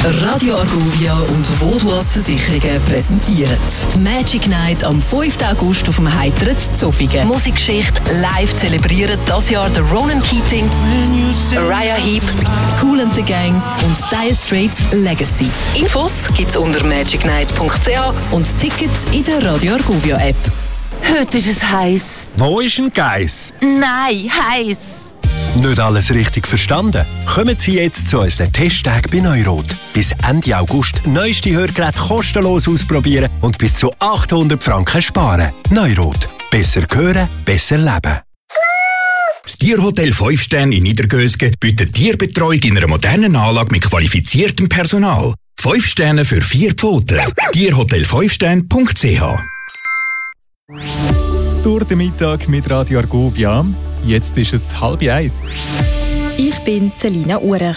Radio Argovia und Vodouas Versicherungen präsentieren die Magic Night am 5. August auf dem Heiteren Zofingen. Musikgeschichte live zelebrieren das Jahr der Ronan Keating, Uriah Heep, Kool and the Gang und Dire Straits Legacy. Infos gibt's unter magicnight.ch und Tickets in der Radio Argovia App. Heute ist es heiß. Wo ist ein Geiss? Nein, heiß. Nicht alles richtig verstanden? Kommen Sie jetzt zu unseren Testtagen bei Neurot. Bis Ende August neueste Hörgeräte kostenlos ausprobieren und bis zu 800 Franken sparen. Neurot. Besser hören, besser leben. Das Tierhotel 5 Sterne in Niedergösgen bietet Tierbetreuung in einer modernen Anlage mit qualifiziertem Personal. 5 Sterne für 4 Pfoten. Tierhotel5sterne.ch. Durch den Mittag mit Radio Argovia. Jetzt ist es 12:30. Ich bin Celina Urech.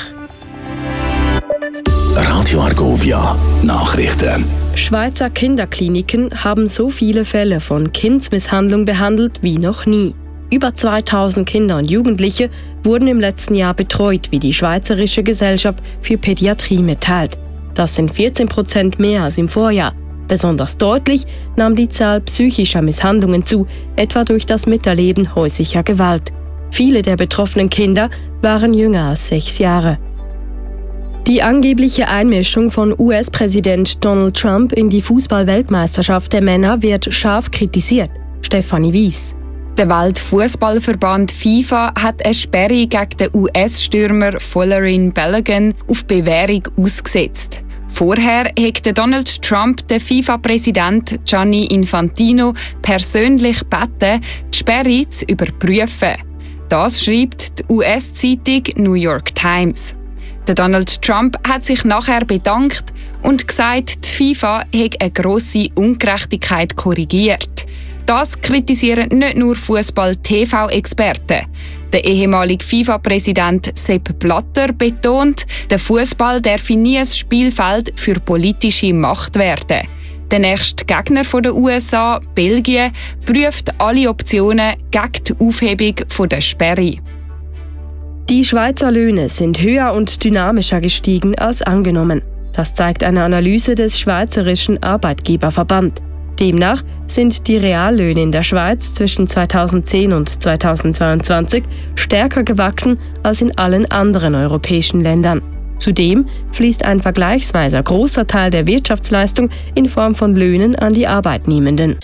Radio Argovia Nachrichten. Schweizer Kinderkliniken haben so viele Fälle von Kindsmisshandlung behandelt wie noch nie. Über 2000 Kinder und Jugendliche wurden im letzten Jahr betreut, wie die Schweizerische Gesellschaft für Pädiatrie mitteilt. Das sind 14% mehr als im Vorjahr. Besonders deutlich nahm die Zahl psychischer Misshandlungen zu, etwa durch das Miterleben häuslicher Gewalt. Viele der betroffenen Kinder waren jünger als 6 Jahre. Die angebliche Einmischung von US-Präsident Donald Trump in die Fußball-Weltmeisterschaft der Männer wird scharf kritisiert. Stefanie Weiss. Der Weltfußballverband FIFA hat eine Sperre gegen den US-Stürmer Folarin Balogun auf Bewährung ausgesetzt. Vorher hätte Donald Trump den FIFA-Präsident Gianni Infantino persönlich gebeten, die Sperre zu überprüfen. Das schreibt die US-Zeitung New York Times. Der Donald Trump hat sich nachher bedankt und gesagt, die FIFA hätte eine grosse Ungerechtigkeit korrigiert. Das kritisieren nicht nur Fußball-TV-Experten. Der ehemalige FIFA-Präsident Sepp Blatter betont, der Fußball darf nie ein Spielfeld für politische Macht werden. Der nächste Gegner der USA, Belgien, prüft alle Optionen gegen die Aufhebung der Sperre. Die Schweizer Löhne sind höher und dynamischer gestiegen als angenommen. Das zeigt eine Analyse des Schweizerischen Arbeitgeberverband. Demnach sind die Reallöhne in der Schweiz zwischen 2010 und 2022 stärker gewachsen als in allen anderen europäischen Ländern. Zudem fließt ein vergleichsweise großer Teil der Wirtschaftsleistung in Form von Löhnen an die Arbeitnehmenden.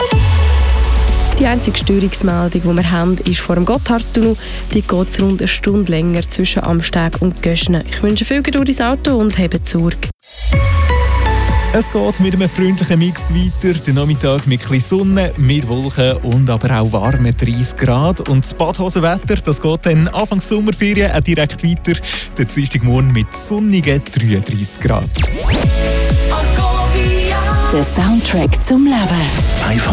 Die einzige Störungsmeldung, die wir haben, ist vor dem Gotthardtunnel. Die geht es rund eine Stunde länger zwischen Amsteg und Göschne. Ich wünsche viel Geduld ins Auto und hebt Sorge. Es geht mit einem freundlichen Mix weiter. Der Nachmittag mit etwas Sonne, mit Wolken und aber auch warmen 30 Grad. Und das Badhosenwetter, das geht dann Anfang Sommerferien auch direkt weiter. Der Dienstagmorgen mit sonnigen 33 Grad. Der Soundtrack zum Leben.